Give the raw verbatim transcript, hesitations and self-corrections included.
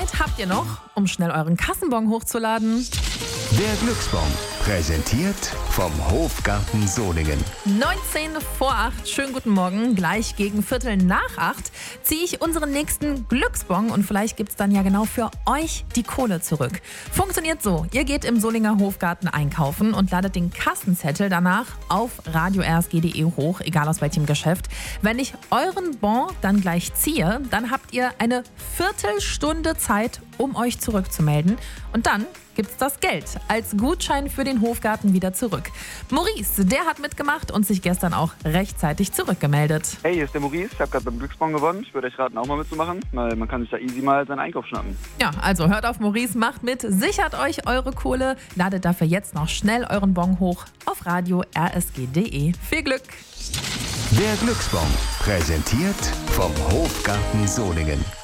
Zeit habt ihr noch, um schnell euren Kassenbon hochzuladen. Der Glücksbon, präsentiert vom Hofgarten Solingen. neunzehn vor acht, schönen guten Morgen. Gleich gegen Viertel nach acht ziehe ich unseren nächsten Glücksbon und vielleicht gibt es dann ja genau für euch die Kohle zurück. Funktioniert so, ihr geht im Solinger Hofgarten einkaufen und ladet den Kassenzettel danach auf radio r s g punkt d e hoch, egal aus welchem Geschäft. Wenn ich euren Bon dann gleich ziehe, dann habt ihr eine Viertelstunde Zeit, um euch zurückzumelden. Und dann gibt's das Geld als Gutschein für den Hofgarten wieder zurück. Maurice, der hat mitgemacht und sich gestern auch rechtzeitig zurückgemeldet. Hey, hier ist der Maurice. Ich habe gerade beim Glücksbon gewonnen. Ich würde euch raten, auch mal mitzumachen, weil man kann sich da easy mal seinen Einkauf schnappen. Ja, also hört auf Maurice, macht mit, sichert euch eure Kohle, ladet dafür jetzt noch schnell euren Bon hoch auf radio r s g punkt d e. Viel Glück! Der Glücksbon, präsentiert vom Hofgarten Solingen.